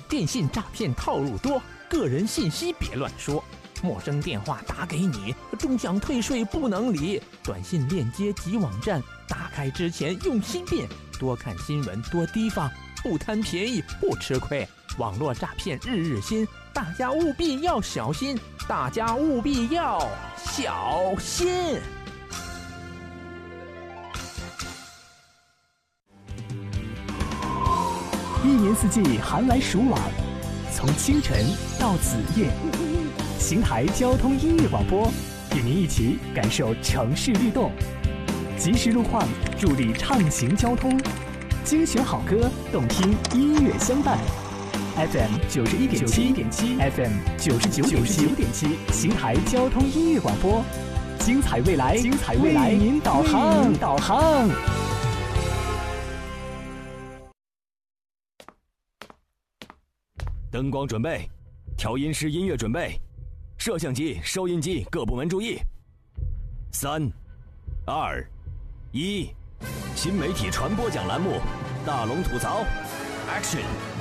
电信诈骗套路多，个人信息别乱说。陌生电话打给你，终享退税不能理。短信链接及网站，打开之前用心辨。多看新闻，多提防，不贪便宜不吃亏。网络诈骗日日新，大家务必要小心。大家务必要小心。 一年四季寒来暑往，从清晨到子夜，邢台交通音乐广播与您一起感受城市律动，及时路况助力畅行交通，精选好歌，动听音乐相伴。FM 91.7 FM 99.7，邢台交通音乐广播，精彩未来，为您导航。 灯光准备，调音师音乐准备，摄像机、收音机各部门注意。3、2、1，新媒体传播奖栏目，大龙吐槽 ，Action。